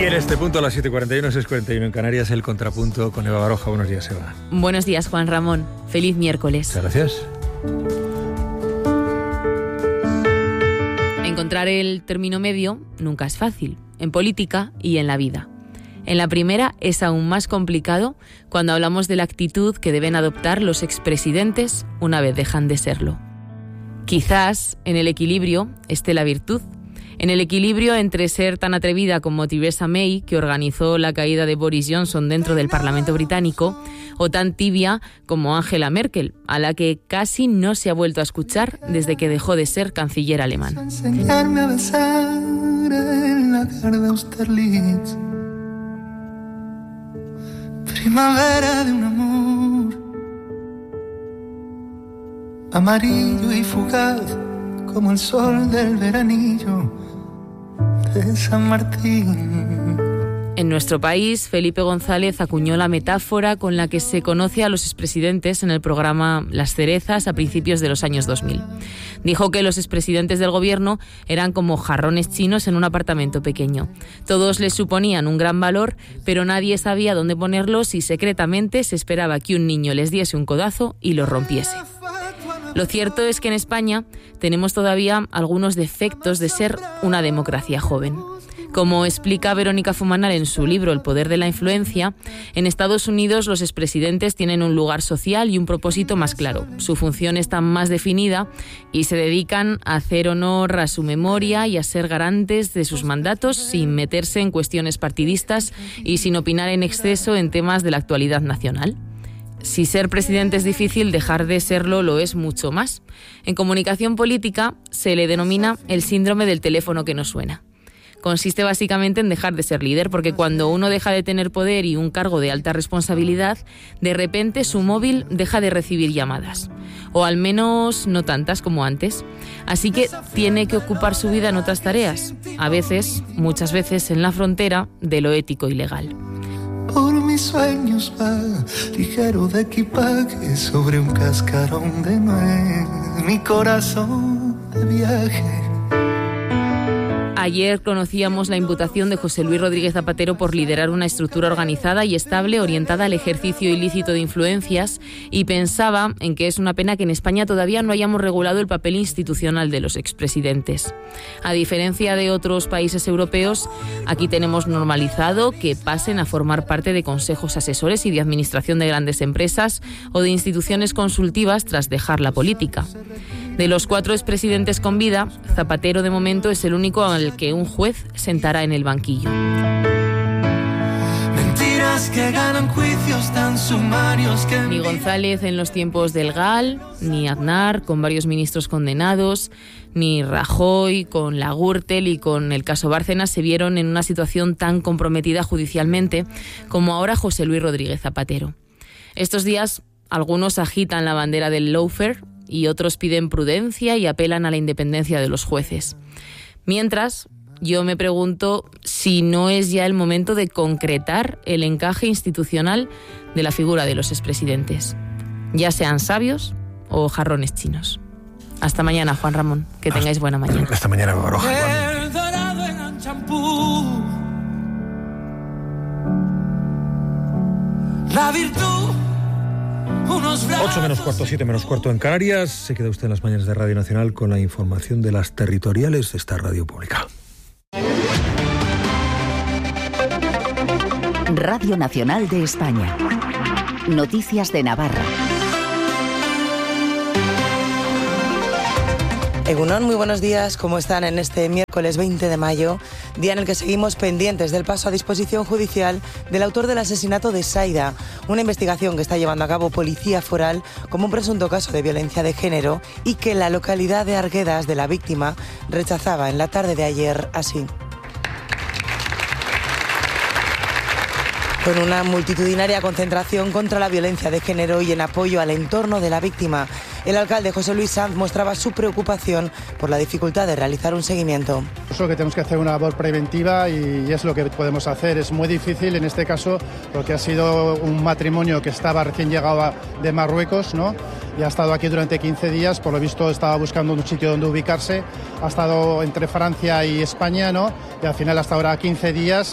En este punto, a las 7:41, 6:41 en Canarias, el contrapunto con Eva Baroja. Buenos días, Eva. Buenos días, Juan Ramón. Feliz miércoles. Muchas gracias. Encontrar el término medio nunca es fácil, en política y en la vida. En la primera es aún más complicado cuando hablamos de la actitud que deben adoptar los expresidentes una vez dejan de serlo. Quizás en el equilibrio esté la virtud. En el equilibrio entre ser tan atrevida como Theresa May, que organizó la caída de Boris Johnson dentro del Parlamento británico, o tan tibia como Angela Merkel, a la que casi no se ha vuelto a escuchar desde que dejó de ser canciller alemán. Enseñarme a besar en la de Austerlitz. Primavera de un amor amarillo y fugaz como el sol del veranillo de San Martín. En nuestro país, Felipe González acuñó la metáfora con la que se conoce a los expresidentes en el programa Las Cerezas a principios de los años 2000. Dijo que los expresidentes del gobierno eran como jarrones chinos en un apartamento pequeño. Todos les suponían un gran valor, pero nadie sabía dónde ponerlos y secretamente se esperaba que un niño les diese un codazo y los rompiese. Lo cierto es que en España tenemos todavía algunos defectos de ser una democracia joven. Como explica Verónica Fumanal en su libro El poder de la influencia, en Estados Unidos los expresidentes tienen un lugar social y un propósito más claro. Su función está más definida y se dedican a hacer honor a su memoria y a ser garantes de sus mandatos sin meterse en cuestiones partidistas y sin opinar en exceso en temas de la actualidad nacional. Si ser presidente es difícil, dejar de serlo lo es mucho más. En comunicación política se le denomina el síndrome del teléfono que no suena. Consiste básicamente en dejar de ser líder, porque cuando uno deja de tener poder y un cargo de alta responsabilidad, de repente su móvil deja de recibir llamadas, o al menos no tantas como antes. Así que tiene que ocupar su vida en otras tareas, a veces, muchas veces, en la frontera de lo ético y legal. Por mis sueños va ligero de equipaje sobre un cascarón de nuez, mi corazón de viaje. Ayer conocíamos la imputación de José Luis Rodríguez Zapatero por liderar una estructura organizada y estable orientada al ejercicio ilícito de influencias, y pensaba en que es una pena que en España todavía no hayamos regulado el papel institucional de los expresidentes. A diferencia de otros países europeos, aquí tenemos normalizado que pasen a formar parte de consejos asesores y de administración de grandes empresas o de instituciones consultivas tras dejar la política. De los 4 expresidentes con vida, Zapatero de momento es el único al que un juez sentará en el banquillo. Mentiras que ganan juicios tan sumarios que... Ni González en los tiempos del GAL, ni Aznar con varios ministros condenados, ni Rajoy con la Gürtel y con el caso Bárcenas se vieron en una situación tan comprometida judicialmente como ahora José Luis Rodríguez Zapatero. Estos días algunos agitan la bandera del lawfare y otros piden prudencia y apelan a la independencia de los jueces. Mientras, yo me pregunto si no es ya el momento de concretar el encaje institucional de la figura de los expresidentes, ya sean sabios o jarrones chinos. Hasta mañana, Juan Ramón. Que tengáis buena mañana. Hasta mañana, Baroja. El dorado en champú, la virtud. 8 menos cuarto, 7 menos cuarto en Canarias. Se queda usted en las mañanas de Radio Nacional con la información de las territoriales de esta radio pública. Radio Nacional de España. Noticias de Navarra. Egunon, muy buenos días. ¿Cómo están en este miércoles 20 de mayo? Día en el que seguimos pendientes del paso a disposición judicial del autor del asesinato de Saida, una investigación que está llevando a cabo Policía Foral como un presunto caso de violencia de género y que la localidad de Arguedas de la víctima rechazaba en la tarde de ayer así. Con una multitudinaria concentración contra la violencia de género y en apoyo al entorno de la víctima, El alcalde José Luis Sanz mostraba su preocupación por la dificultad de realizar un seguimiento. Eso que tenemos que hacer una labor preventiva y es lo que podemos hacer. Es muy difícil en este caso porque ha sido un matrimonio que estaba recién llegado de Marruecos, ¿no? Y ha estado aquí durante 15 días, por lo visto estaba buscando un sitio donde ubicarse, ha estado entre Francia y España, ¿no? Y al final hasta ahora 15 días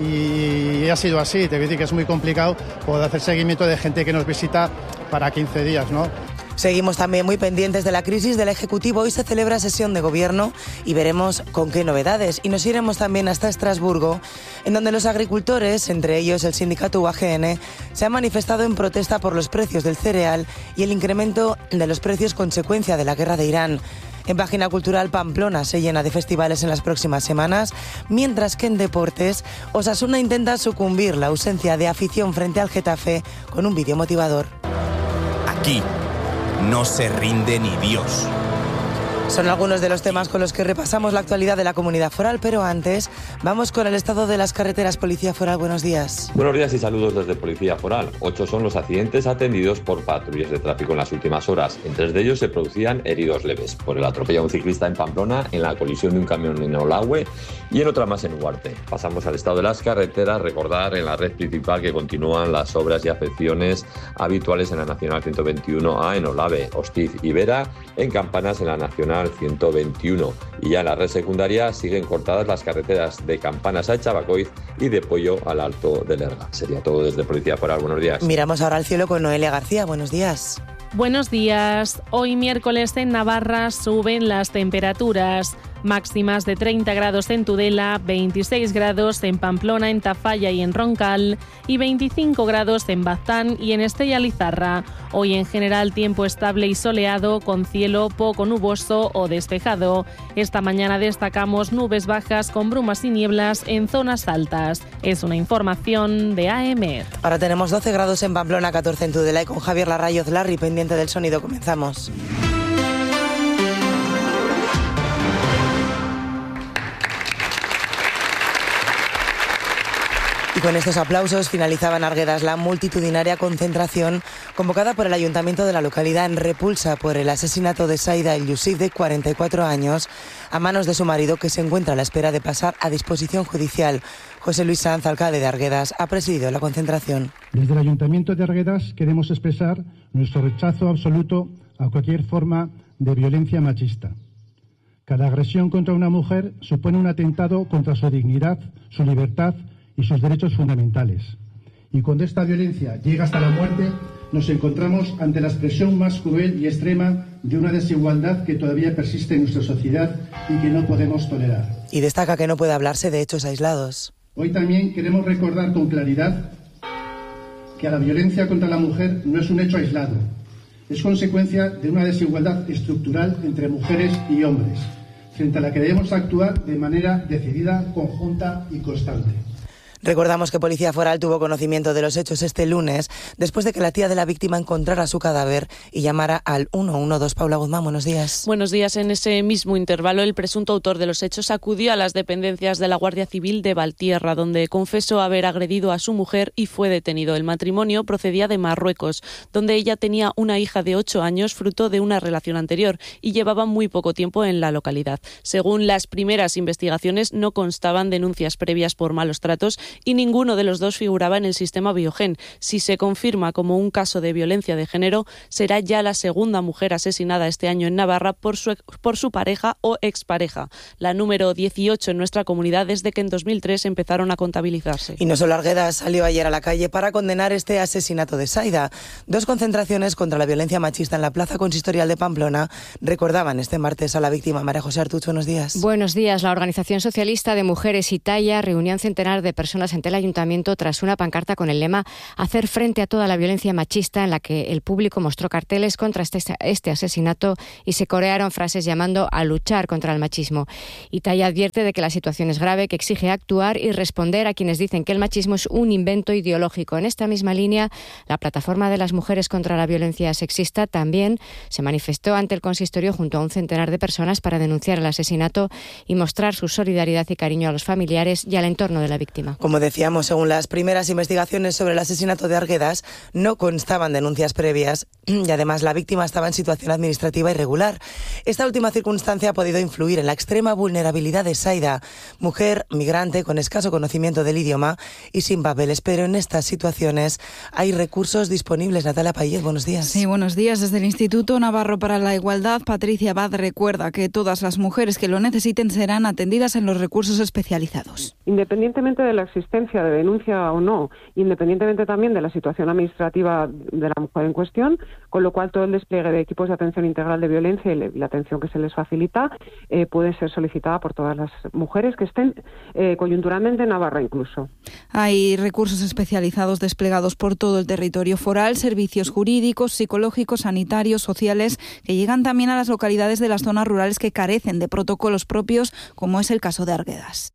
y ha sido así. Te voy a decir que es muy complicado poder hacer seguimiento de gente que nos visita para 15 días, ¿no? Seguimos también muy pendientes de la crisis del Ejecutivo. Hoy se celebra sesión de gobierno y veremos con qué novedades. Y nos iremos también hasta Estrasburgo, en donde los agricultores, entre ellos el sindicato UAGN, se han manifestado en protesta por los precios del cereal y el incremento de los precios consecuencia de la guerra de Irán. En Página Cultural, Pamplona se llena de festivales en las próximas semanas, mientras que en deportes, Osasuna intenta sucumbir la ausencia de afición frente al Getafe con un vídeo motivador. Aquí no se rinde ni Dios. Son algunos de los temas con los que repasamos la actualidad de la comunidad foral, pero antes vamos con el estado de las carreteras. Policía Foral, buenos días. Buenos días y saludos desde Policía Foral. 8 son los accidentes atendidos por patrullas de tráfico en las últimas horas. En 3 de ellos se producían heridos leves por el atropello a un ciclista en Pamplona, en la colisión de un camión en Olahue y en otra más en Huarte. Pasamos al estado de las carreteras. Recordar en la red principal que continúan las obras y afecciones habituales en la Nacional 121A en Olave, Hostiz y Vera, en Campanas en la Nacional 121. Y ya en la red secundaria siguen cortadas las carreteras de Campanas a Chavacoiz y de Pollo al Alto del Erga. Sería todo desde Policía Foral. Buenos días. Miramos ahora al cielo con Noelia García. Buenos días. Buenos días. Hoy miércoles en Navarra suben las temperaturas. Máximas de 30 grados en Tudela, 26 grados en Pamplona, en Tafalla y en Roncal y 25 grados en Baztán y en Estella Lizarra. Hoy en general tiempo estable y soleado con cielo poco nuboso o despejado. Esta mañana destacamos nubes bajas con brumas y nieblas en zonas altas. Es una información de AEMET. Ahora tenemos 12 grados en Pamplona, 14 en Tudela y con Javier Larrayoz Larry pendiente del sonido. Comenzamos. Y con estos aplausos finalizaba en Arguedas la multitudinaria concentración convocada por el ayuntamiento de la localidad en repulsa por el asesinato de Saida El Yousif, de 44 años, a manos de su marido, que se encuentra a la espera de pasar a disposición judicial. José Luis Sanz, alcalde de Arguedas, ha presidido la concentración. Desde el Ayuntamiento de Arguedas queremos expresar nuestro rechazo absoluto a cualquier forma de violencia machista. Cada agresión contra una mujer supone un atentado contra su dignidad, su libertad y sus derechos fundamentales. Y cuando esta violencia llega hasta la muerte, nos encontramos ante la expresión más cruel y extrema de una desigualdad que todavía persiste en nuestra sociedad y que no podemos tolerar. Y destaca que no puede hablarse de hechos aislados. Hoy también queremos recordar con claridad que la violencia contra la mujer no es un hecho aislado. Es consecuencia de una desigualdad estructural entre mujeres y hombres, frente a la que debemos actuar de manera decidida, conjunta y constante. Recordamos que Policía Foral tuvo conocimiento de los hechos este lunes, después de que la tía de la víctima encontrara su cadáver y llamara al 112. Paula Guzmán, buenos días. Buenos días. En ese mismo intervalo, el presunto autor de los hechos acudió a las dependencias de la Guardia Civil de Valtierra, donde confesó haber agredido a su mujer y fue detenido. El matrimonio procedía de Marruecos, donde ella tenía una hija de 8 años, fruto de una relación anterior, y llevaba muy poco tiempo en la localidad. Según las primeras investigaciones, no constaban denuncias previas por malos tratos y ninguno de los dos figuraba en el sistema Biogen. Si se confirma como un caso de violencia de género, será ya la segunda mujer asesinada este año en Navarra por su pareja o expareja, la número 18 en nuestra comunidad desde que en 2003 empezaron a contabilizarse. Y no solo Arguedas salió ayer a la calle para condenar este asesinato de Saida. 2 concentraciones contra la violencia machista en la Plaza Consistorial de Pamplona recordaban este martes a la víctima. María José Artuch, buenos días. Buenos días. La Organización Socialista de Mujeres Italia reunió a un centenar de personas ante el ayuntamiento tras una pancarta con el lema "Hacer frente a toda la violencia machista", en la que el público mostró carteles contra este asesinato y se corearon frases llamando a luchar contra el machismo. Italia advierte de que la situación es grave, que exige actuar y responder a quienes dicen que el machismo es un invento ideológico. En esta misma línea, la Plataforma de las Mujeres contra la Violencia Sexista también se manifestó ante el consistorio junto a un centenar de personas para denunciar el asesinato y mostrar su solidaridad y cariño a los familiares y al entorno de la víctima. Como decíamos, según las primeras investigaciones sobre el asesinato de Arguedas, no constaban denuncias previas y además la víctima estaba en situación administrativa irregular. Esta última circunstancia ha podido influir en la extrema vulnerabilidad de Saida, mujer migrante con escaso conocimiento del idioma y sin papeles, pero en estas situaciones hay recursos disponibles. Natalia Payet, buenos días. Sí, buenos días. Desde el Instituto Navarro para la Igualdad, Patricia Abad recuerda que todas las mujeres que lo necesiten serán atendidas en los recursos especializados. Independientemente de la existencia de denuncia o no, independientemente también de la situación administrativa de la mujer en cuestión, con lo cual todo el despliegue de equipos de atención integral de violencia y la atención que se les facilita puede ser solicitada por todas las mujeres que estén coyunturalmente en Navarra incluso. Hay recursos especializados desplegados por todo el territorio foral, servicios jurídicos, psicológicos, sanitarios, sociales, que llegan también a las localidades de las zonas rurales que carecen de protocolos propios, como es el caso de Arguedas.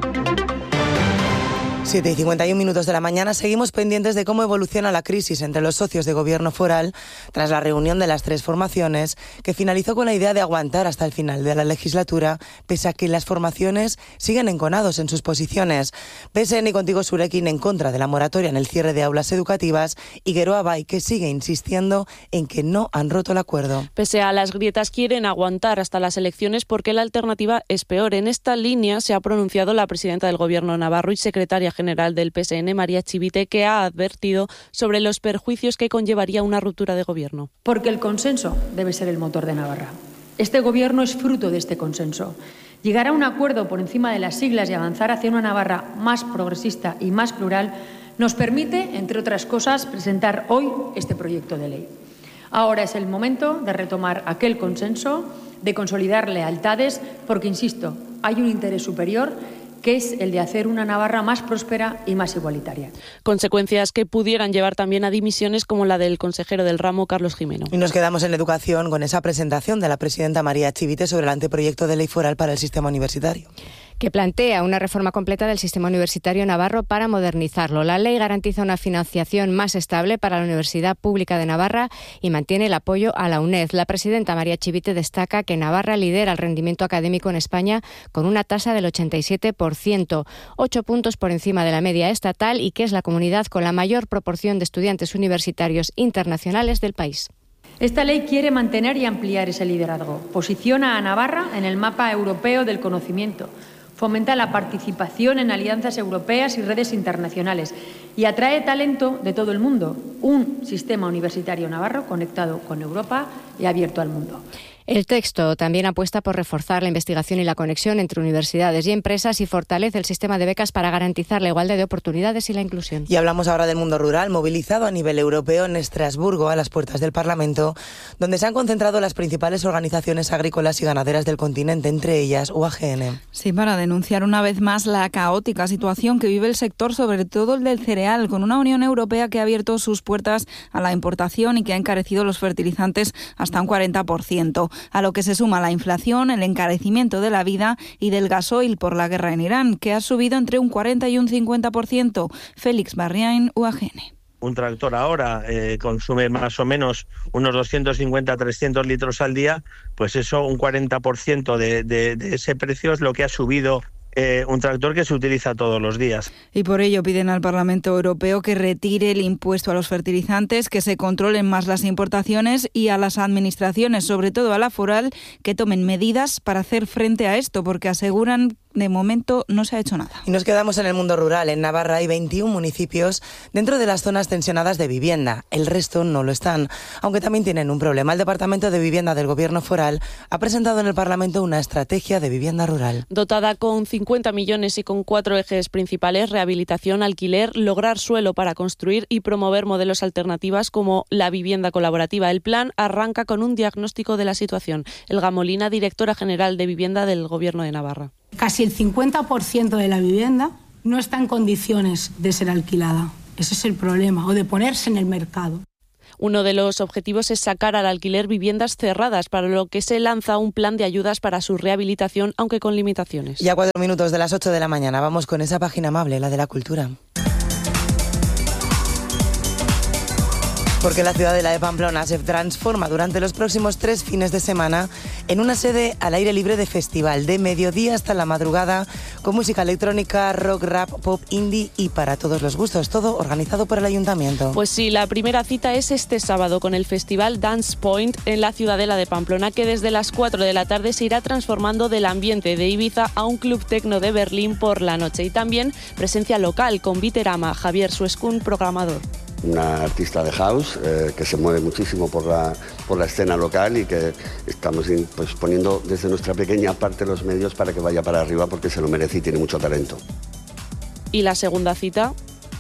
7:51 de la mañana. Seguimos pendientes de cómo evoluciona la crisis entre los socios de gobierno foral tras la reunión de las tres formaciones, que finalizó con la idea de aguantar hasta el final de la legislatura, pese a que las formaciones siguen enconados en sus posiciones. PSN y Contigo Surekin en contra de la moratoria en el cierre de aulas educativas y Geroa Bai, que sigue insistiendo en que no han roto el acuerdo. Pese a las grietas, quieren aguantar hasta las elecciones porque la alternativa es peor. En esta línea se ha pronunciado la presidenta del Gobierno navarro y secretaria general del PSN, María Chivite, que ha advertido sobre los perjuicios que conllevaría una ruptura de gobierno. Porque el consenso debe ser el motor de Navarra. Este gobierno es fruto de este consenso. Llegar a un acuerdo por encima de las siglas y avanzar hacia una Navarra más progresista y más plural nos permite, entre otras cosas, presentar hoy este proyecto de ley. Ahora es el momento de retomar aquel consenso, de consolidar lealtades, porque, insisto, hay un interés superior, que es el de hacer una Navarra más próspera y más igualitaria. Consecuencias que pudieran llevar también a dimisiones como la del consejero del ramo, Carlos Jimeno. Y nos quedamos en educación con esa presentación de la presidenta María Chivite sobre el anteproyecto de ley foral para el sistema universitario, que plantea una reforma completa del sistema universitario navarro para modernizarlo. La ley garantiza una financiación más estable para la Universidad Pública de Navarra y mantiene el apoyo a la UNED. La presidenta María Chivite destaca que Navarra lidera el rendimiento académico en España con una tasa del 87%, 8 puntos por encima de la media estatal, y que es la comunidad con la mayor proporción de estudiantes universitarios internacionales del país. Esta ley quiere mantener y ampliar ese liderazgo. Posiciona a Navarra en el mapa europeo del conocimiento. Fomenta la participación en alianzas europeas y redes internacionales y atrae talento de todo el mundo. Un sistema universitario navarro conectado con Europa y abierto al mundo. El texto también apuesta por reforzar la investigación y la conexión entre universidades y empresas y fortalece el sistema de becas para garantizar la igualdad de oportunidades y la inclusión. Y hablamos ahora del mundo rural, movilizado a nivel europeo en Estrasburgo, a las puertas del Parlamento, donde se han concentrado las principales organizaciones agrícolas y ganaderas del continente, entre ellas UAGN. Sí, para denunciar una vez más la caótica situación que vive el sector, sobre todo el del cereal, con una Unión Europea que ha abierto sus puertas a la importación y que ha encarecido los fertilizantes hasta un 40%. A lo que se suma la inflación, el encarecimiento de la vida y del gasoil por la guerra en Irán, que ha subido entre un 40 y un 50%. Félix Barriain, UAGN. Un tractor ahora consume más o menos unos 250-300 litros al día, pues eso, un 40% de ese precio es lo que ha subido un tractor que se utiliza todos los días. Y por ello piden al Parlamento Europeo que retire el impuesto a los fertilizantes, que se controlen más las importaciones y a las administraciones, sobre todo a la foral, que tomen medidas para hacer frente a esto, porque aseguran de momento no se ha hecho nada. Y nos quedamos en el mundo rural. En Navarra hay 21 municipios dentro de las zonas tensionadas de vivienda. El resto no lo están, aunque también tienen un problema. El Departamento de Vivienda del Gobierno foral ha presentado en el Parlamento una estrategia de vivienda rural. Dotada con 50 millones y con 4 ejes principales: rehabilitación, alquiler, lograr suelo para construir y promover modelos alternativas como la vivienda colaborativa. El plan arranca con un diagnóstico de la situación. Elga Molina, directora general de Vivienda del Gobierno de Navarra. Casi el 50% de la vivienda no está en condiciones de ser alquilada. Ese es el problema, o de ponerse en el mercado. Uno de los objetivos es sacar al alquiler viviendas cerradas, para lo que se lanza un plan de ayudas para su rehabilitación, aunque con limitaciones. Ya 4 minutos de las 8 de la mañana. Vamos con esa página amable, la de la cultura. Porque la ciudadela de Pamplona se transforma durante los próximos 3 fines de semana en una sede al aire libre de festival, de mediodía hasta la madrugada, con música electrónica, rock, rap, pop, indie y para todos los gustos, todo organizado por el ayuntamiento. Pues sí, la primera cita es este sábado con el festival Dance Point en la ciudadela de Pamplona, que desde las 4 de la tarde se irá transformando del ambiente de Ibiza a un club tecno de Berlín por la noche. Y también presencia local con Viterama, Javier Suescun, programador. Una artista de house que se mueve muchísimo por la escena local y que estamos pues, poniendo desde nuestra pequeña parte los medios para que vaya para arriba porque se lo merece y tiene mucho talento. ¿Y la segunda cita?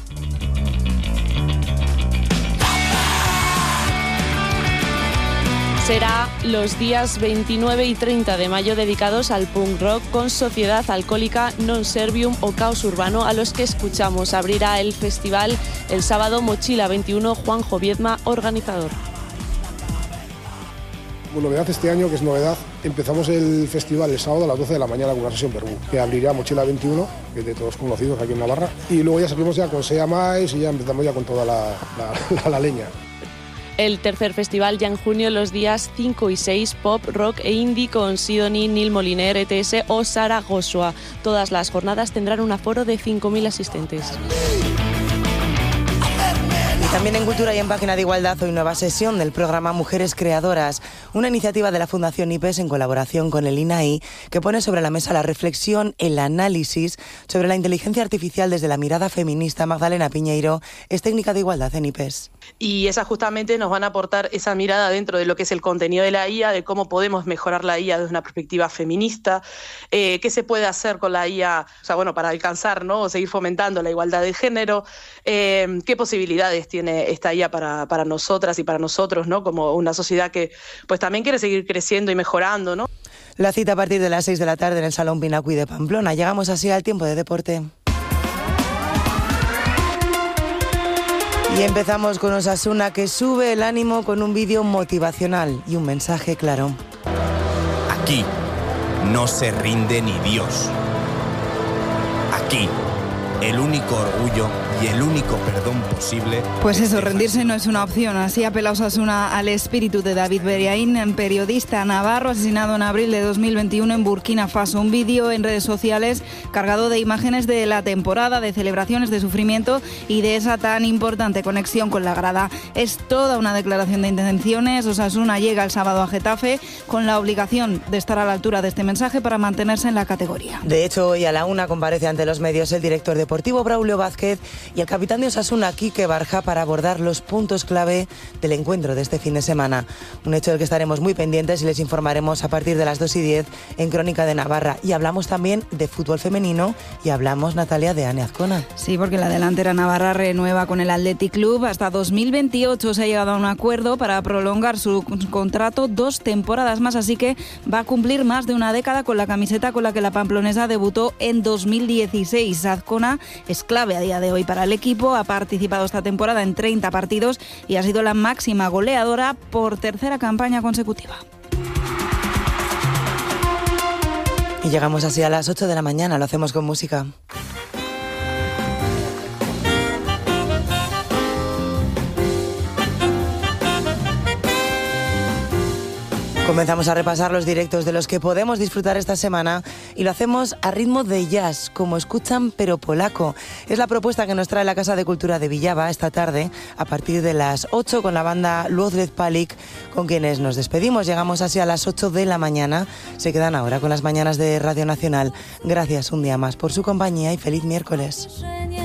Será los días 29 y 30 de mayo dedicados al punk rock con Sociedad Alcohólica, Non Servium o Caos Urbano, a los que escuchamos. Abrirá el festival el sábado Mochila 21, Juanjo Viedma, organizador. Novedad este año, que es novedad, empezamos el festival el sábado a las 12 de la mañana con una sesión Perú, que abrirá Mochila 21, que es de todos conocidos aquí en Navarra, y luego ya salimos ya con Sea Mais y ya empezamos ya con toda la leña. El tercer festival ya en junio, los días 5 y 6, pop, rock e indie con Sidonie, Neil Moliner, ETS o Sara Joshua. Todas las jornadas tendrán un aforo de 5.000 asistentes. Y también en Cultura y en Página de Igualdad, hoy nueva sesión del programa Mujeres Creadoras, una iniciativa de la Fundación IPES en colaboración con el INAI que pone sobre la mesa la reflexión, el análisis sobre la inteligencia artificial desde la mirada feminista. Magdalena Piñeiro es técnica de igualdad en IPES. Y esas justamente nos van a aportar esa mirada dentro de lo que es el contenido de la IA, de cómo podemos mejorar la IA desde una perspectiva feminista, qué se puede hacer con la IA, o sea, bueno, para alcanzar, ¿no?, o seguir fomentando la igualdad de género, qué posibilidades tiene esta IA para nosotras y para nosotros, ¿no?, como una sociedad que pues también quiere seguir creciendo y mejorando, ¿no? La cita a partir de las 6 de la tarde en el Salón Pinacui de Pamplona. Llegamos así al tiempo de deporte. Y empezamos con Osasuna, que sube el ánimo con un vídeo motivacional y un mensaje claro. Aquí no se rinde ni Dios. Aquí, el único orgullo y el único perdón posible. Pues eso, rendirse no es una opción. Así apela Osasuna al espíritu de David Beriaín, periodista navarro asesinado en abril de 2021 en Burkina Faso. Un vídeo en redes sociales cargado de imágenes de la temporada, de celebraciones, de sufrimiento y de esa tan importante conexión con la grada. Es toda una declaración de intenciones. Osasuna llega el sábado a Getafe con la obligación de estar a la altura de este mensaje para mantenerse en la categoría. De hecho, hoy a la 1 comparece ante los medios el director deportivo Braulio Vázquez y el capitán de Osasuna, Quique Barja, para abordar los puntos clave del encuentro de este fin de semana. Un hecho del que estaremos muy pendientes y les informaremos a partir de las 2:10 en Crónica de Navarra. Y hablamos también de fútbol femenino y hablamos, Natalia, de Ane Azcona. Sí, porque la delantera navarra renueva con el Athletic Club. Hasta 2028 se ha llegado a un acuerdo para prolongar su contrato 2 temporadas más, así que va a cumplir más de una década con la camiseta con la que la pamplonesa debutó en 2016. Azcona es clave a día de hoy para el equipo, ha participado esta temporada en 30 partidos y ha sido la máxima goleadora por tercera campaña consecutiva. Y llegamos así a las 8 de la mañana, lo hacemos con música. Comenzamos a repasar los directos de los que podemos disfrutar esta semana y lo hacemos a ritmo de jazz, como escuchan, pero polaco. Es la propuesta que nos trae la Casa de Cultura de Villava esta tarde a partir de las 8 con la banda Luodred Palik, con quienes nos despedimos. Llegamos así a las 8 de la mañana. Se quedan ahora con las mañanas de Radio Nacional. Gracias un día más por su compañía y feliz miércoles.